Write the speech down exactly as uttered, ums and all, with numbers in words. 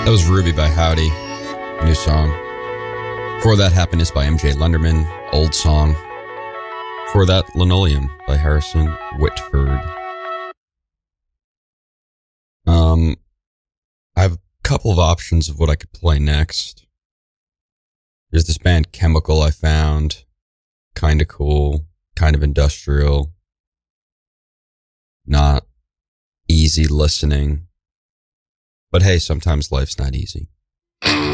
That was Ruby by Howdy, new song. Before that, Happiness by M J Lenderman, old song. Before that, Linoleum by Harrison Whitford. Um, I have a couple of options of what I could play next. There's this band Chemical I found. Kind of cool, kind of industrial. Not easy listening. But hey, sometimes life's not easy.